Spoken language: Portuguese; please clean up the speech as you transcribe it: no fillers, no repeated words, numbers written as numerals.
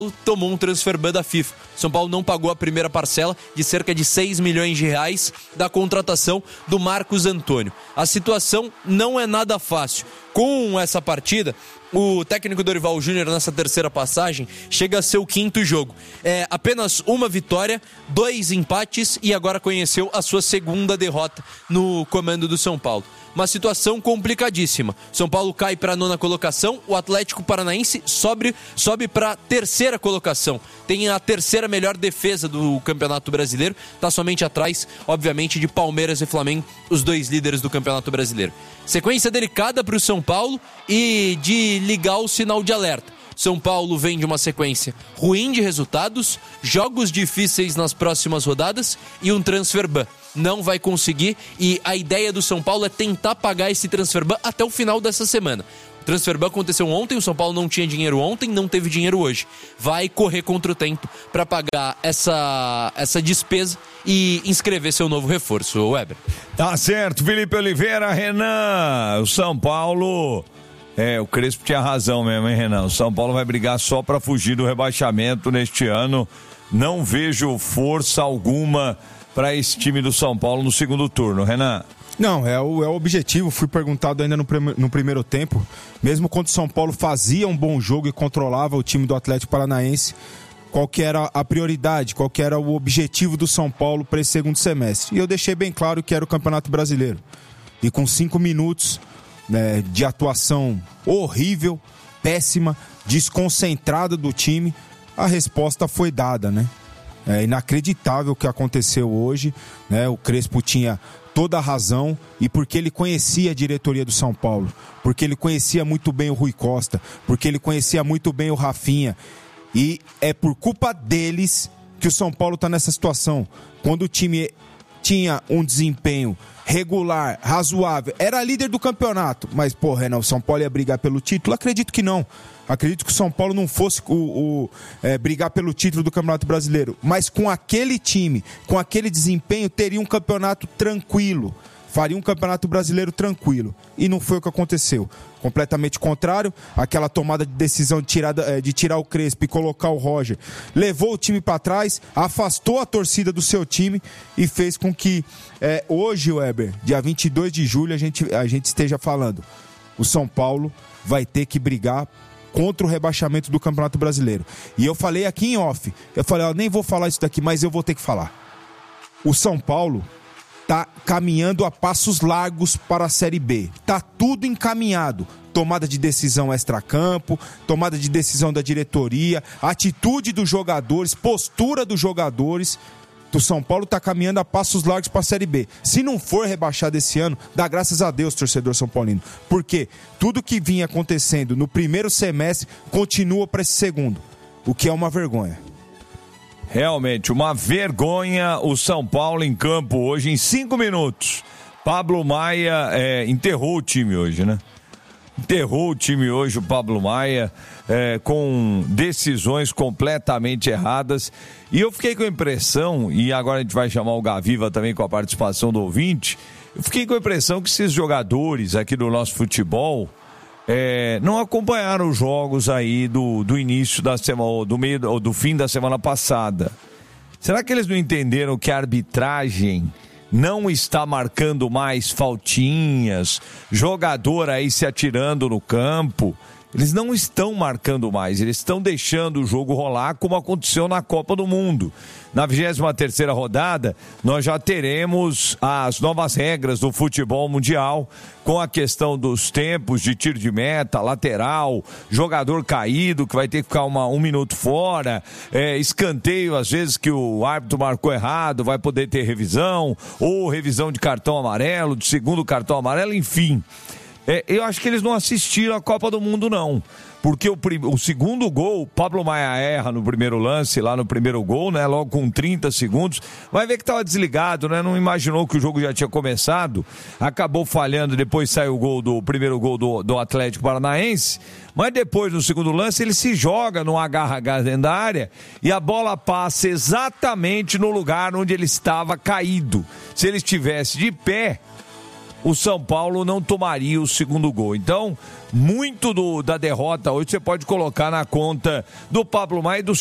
tomou um transfer ban da FIFA. São Paulo não pagou a primeira parcela de cerca de 6 milhões de reais da contratação do Marcos Antônio. A situação não é nada fácil. Com essa partida, o técnico Dorival Júnior, nessa terceira passagem, chega a ser o 5º jogo. É apenas uma vitória, 2 empates e agora conheceu a sua segunda derrota no comando do São Paulo. Uma situação complicadíssima. São Paulo cai para a 9ª colocação, o Atlético Paranaense sobe para a 3ª colocação. Tem a 3ª melhor defesa do Campeonato Brasileiro, está somente atrás, obviamente, de Palmeiras e Flamengo, os 2 líderes do Campeonato Brasileiro. Sequência delicada para o São Paulo e de ligar o sinal de alerta. São Paulo vem de uma sequência ruim de resultados, jogos difíceis nas próximas rodadas e um transfer ban. Não vai conseguir e a ideia do São Paulo é tentar pagar esse transfer ban até o final dessa semana. O transfer ban aconteceu ontem, o São Paulo não tinha dinheiro ontem, não teve dinheiro hoje. Vai correr contra o tempo para pagar essa despesa e inscrever seu novo reforço, Weber. Tá certo, Felipe Oliveira, Renan, o São Paulo... o Crespo tinha razão mesmo, hein, Renan? O São Paulo vai brigar só para fugir do rebaixamento neste ano. Não vejo força alguma para esse time do São Paulo no segundo turno, Renan. Não, é o objetivo. Fui perguntado ainda no primeiro tempo, mesmo quando o São Paulo fazia um bom jogo e controlava o time do Atlético Paranaense, qual que era a prioridade, qual que era o objetivo do São Paulo para esse segundo semestre. E eu deixei bem claro que era o Campeonato Brasileiro. E com 5 minutos de atuação horrível, péssima, desconcentrada do time, a resposta foi dada, né? É inacreditável o que aconteceu hoje, né? O Crespo tinha toda a razão e porque ele conhecia a diretoria do São Paulo, porque ele conhecia muito bem o Rui Costa, porque ele conhecia muito bem o Rafinha, e é por culpa deles que o São Paulo está nessa situação. Quando o time tinha um desempenho regular, razoável, era líder do campeonato, mas, Renan, o São Paulo ia brigar pelo título? Acredito que não. Acredito que o São Paulo não fosse brigar pelo título do Campeonato Brasileiro, mas com aquele time, com aquele desempenho, teria um campeonato tranquilo, faria um Campeonato Brasileiro tranquilo, e não foi o que aconteceu. Completamente contrário, aquela tomada de decisão de tirar o Crespo e colocar o Roger, levou o time para trás, afastou a torcida do seu time e fez com que hoje, Weber, dia 22 de julho, a gente esteja falando, o São Paulo vai ter que brigar contra o rebaixamento do Campeonato Brasileiro. E eu falei aqui em off, eu nem vou falar isso daqui, mas eu vou ter que falar. O São Paulo tá caminhando a passos largos para a Série B. Tá tudo encaminhado. Tomada de decisão extracampo, tomada de decisão da diretoria, atitude dos jogadores, postura dos jogadores. O São Paulo está caminhando a passos largos para a Série B. Se não for rebaixado esse ano, dá graças a Deus, torcedor são paulino. Porque tudo que vinha acontecendo no primeiro semestre continua para esse segundo, o que é uma vergonha. Realmente, uma vergonha o São Paulo em campo hoje em 5 minutos. Pablo Maia enterrou o time hoje, né? Enterrou o time hoje, o Pablo Maia, com decisões completamente erradas. E eu fiquei com a impressão, e agora a gente vai chamar o Gaviva também com a participação do ouvinte, eu fiquei com a impressão que esses jogadores aqui do nosso futebol não acompanharam os jogos aí do início da semana, ou do fim da semana passada. Será que eles não entenderam que a arbitragem não está marcando mais faltinhas, jogador aí se atirando no campo? Eles não estão marcando mais, eles estão deixando o jogo rolar como aconteceu na Copa do Mundo. Na 23ª rodada, nós já teremos as novas regras do futebol mundial, com a questão dos tempos de tiro de meta, lateral, jogador caído que vai ter que ficar um minuto fora, escanteio às vezes que o árbitro marcou errado, vai poder ter revisão, ou revisão de cartão amarelo, de segundo cartão amarelo, enfim. Eu acho que eles não assistiram a Copa do Mundo, não. Porque o segundo gol, Pablo Maia erra no primeiro lance, lá no primeiro gol, né? Logo com 30 segundos. Vai ver que estava desligado, né? Não imaginou que o jogo já tinha começado. Acabou falhando, depois saiu o primeiro gol do Atlético Paranaense. Mas depois, no segundo lance, ele se joga no agarra-agarra dentro da área e a bola passa exatamente no lugar onde ele estava caído. Se ele estivesse de pé, o São Paulo não tomaria o segundo gol. Então, muito da derrota hoje você pode colocar na conta do Pablo Maia e do